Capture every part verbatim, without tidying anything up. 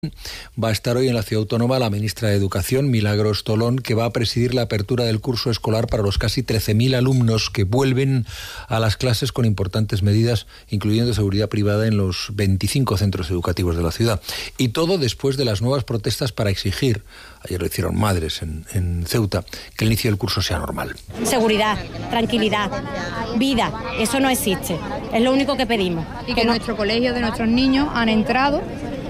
Va a estar hoy en la Ciudad Autónoma la ministra de Educación, Milagros Tolón, que va a presidir la apertura del curso escolar para los casi trece mil alumnos que vuelven a las clases con importantes medidas, incluyendo seguridad privada en los veinticinco centros educativos de la ciudad. Y todo después de las nuevas protestas para exigir, ayer lo hicieron madres en, en Ceuta, que el inicio del curso sea normal. Seguridad, tranquilidad, vida, eso no existe. Es lo único que pedimos. Y que en nuestro colegio de nuestros niños han entrado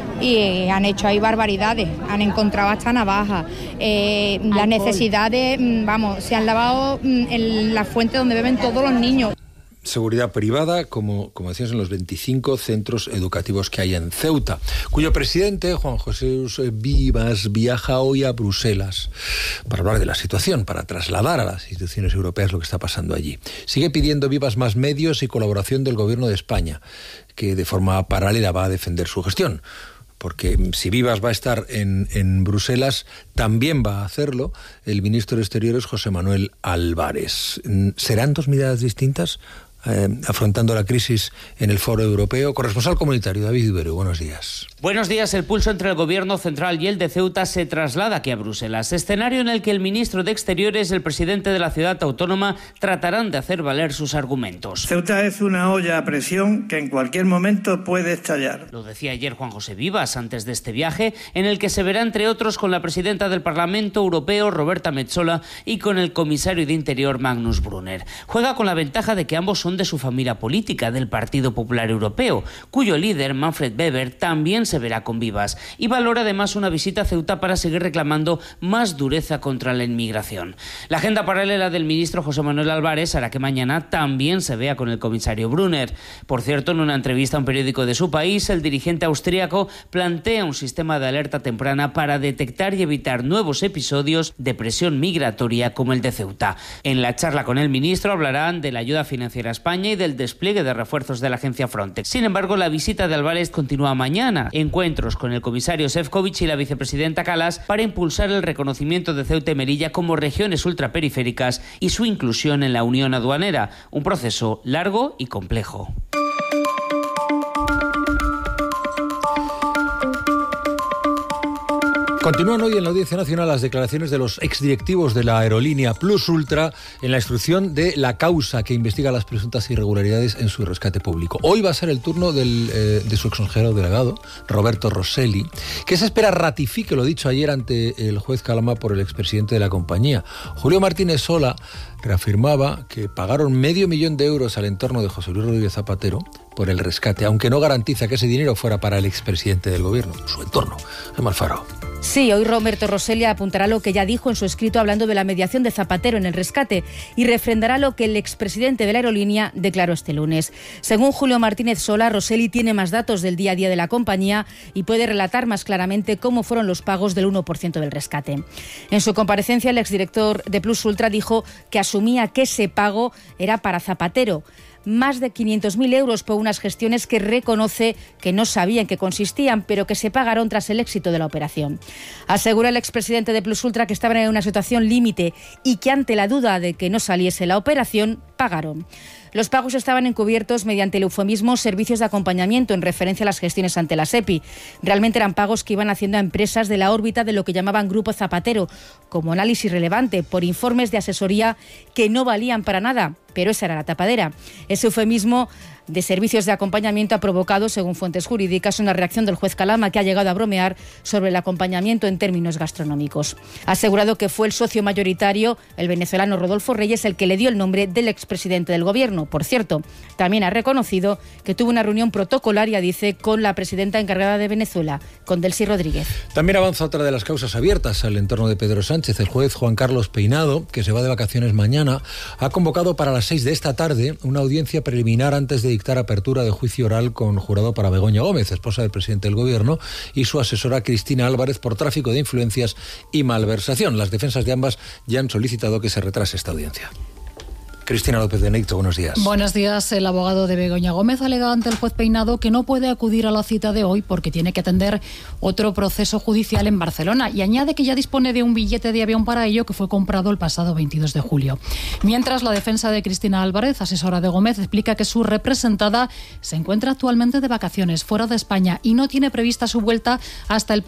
y han hecho ahí barbaridades, han encontrado hasta navajas, eh, las necesidades, vamos, se han lavado en la fuente donde beben todos los niños. Seguridad privada, como, como decías, en los veinticinco centros educativos que hay en Ceuta, cuyo presidente, Juan José Vivas, viaja hoy a Bruselas para hablar de la situación, para trasladar a las instituciones europeas lo que está pasando allí. Sigue pidiendo Vivas más medios y colaboración del Gobierno de España, que de forma paralela va a defender su gestión. Porque si Vivas va a estar en, en Bruselas, también va a hacerlo el ministro de Exteriores, José Manuel Álvarez. ¿Serán dos miradas distintas eh, afrontando la crisis en el foro europeo? Corresponsal comunitario, David Ibero, buenos días. Buenos días. El pulso entre el Gobierno central y el de Ceuta se traslada aquí a Bruselas, escenario en el que el ministro de Exteriores y el presidente de la ciudad autónoma tratarán de hacer valer sus argumentos. Ceuta es una olla a presión que en cualquier momento puede estallar. Lo decía ayer Juan José Vivas antes de este viaje, en el que se verá entre otros con la presidenta del Parlamento Europeo, Roberta Metsola, y con el comisario de Interior, Magnus Brunner. Juega con la ventaja de que ambos son de su familia política, del Partido Popular Europeo, cuyo líder, Manfred Weber, también se verá con Vivas, y valora además una visita a Ceuta para seguir reclamando más dureza contra la inmigración. La agenda paralela del ministro José Manuel Álvarez hará que mañana también se vea con el comisario Brunner. Por cierto, en una entrevista a un periódico de su país, el dirigente austríaco plantea un sistema de alerta temprana para detectar y evitar nuevos episodios de presión migratoria como el de Ceuta. En la charla con el ministro hablarán de la ayuda financiera a España y del despliegue de refuerzos de la agencia Frontex. Sin embargo, la visita de Álvarez continúa mañana. Encuentros con el comisario Šefčovič y la vicepresidenta Kallas para impulsar el reconocimiento de Ceuta y Melilla como regiones ultraperiféricas y su inclusión en la Unión Aduanera. Un proceso largo y complejo. Continúan hoy en la Audiencia Nacional las declaraciones de los exdirectivos de la aerolínea Plus Ultra en la instrucción de la causa que investiga las presuntas irregularidades en su rescate público. Hoy va a ser el turno del, eh, de su exconsejero delegado, Roberto Rosselli, que se espera ratifique lo dicho ayer ante el juez Calama por el expresidente de la compañía. Julio Martínez Sola reafirmaba que pagaron medio millón de euros al entorno de José Luis Rodríguez Zapatero por el rescate, aunque no garantiza que ese dinero fuera para el expresidente del gobierno, su entorno. Gemma Alfaro. Sí, hoy Roberto Rosselli apuntará lo que ya dijo en su escrito hablando de la mediación de Zapatero en el rescate y refrendará lo que el expresidente de la aerolínea declaró este lunes. Según Julio Martínez Sola, Rosselli tiene más datos del día a día de la compañía y puede relatar más claramente cómo fueron los pagos del uno por ciento del rescate. En su comparecencia, el exdirector de Plus Ultra dijo que asumía que ese pago era para Zapatero. Más de quinientos mil euros por unas gestiones que reconoce que no sabía en qué consistían, pero que se pagaron tras el éxito de la operación. Asegura el expresidente de Plus Ultra que estaban en una situación límite y que ante la duda de que no saliese la operación, pagaron. Los pagos estaban encubiertos mediante el eufemismo servicios de acompañamiento en referencia a las gestiones ante la SEPI. Realmente eran pagos que iban haciendo a empresas de la órbita de lo que llamaban Grupo Zapatero, como análisis relevante, por informes de asesoría que no valían para nada, pero esa era la tapadera. Ese eufemismo de servicios de acompañamiento ha provocado, según fuentes jurídicas, una reacción del juez Calama que ha llegado a bromear sobre el acompañamiento en términos gastronómicos. Ha asegurado que fue el socio mayoritario, el venezolano Rodolfo Reyes, el que le dio el nombre del expresidente del gobierno. Por cierto, también ha reconocido que tuvo una reunión protocolaria, dice, con la presidenta encargada de Venezuela, con Delcy Rodríguez. También avanza otra de las causas abiertas al entorno de Pedro Sánchez. El juez Juan Carlos Peinado, que se va de vacaciones mañana, ha convocado para las seis de esta tarde una audiencia preliminar antes de dictar apertura de juicio oral con jurado para Begoña Gómez, esposa del presidente del gobierno, y su asesora Cristina Álvarez por tráfico de influencias y malversación. Las defensas de ambas ya han solicitado que se retrase esta audiencia. Cristina López de Neito, buenos días. Buenos días. El abogado de Begoña Gómez alega ante el juez Peinado que no puede acudir a la cita de hoy porque tiene que atender otro proceso judicial en Barcelona y añade que ya dispone de un billete de avión para ello que fue comprado el pasado veintidós de julio. Mientras, la defensa de Cristina Álvarez, asesora de Gómez, explica que su representada se encuentra actualmente de vacaciones fuera de España y no tiene prevista su vuelta hasta el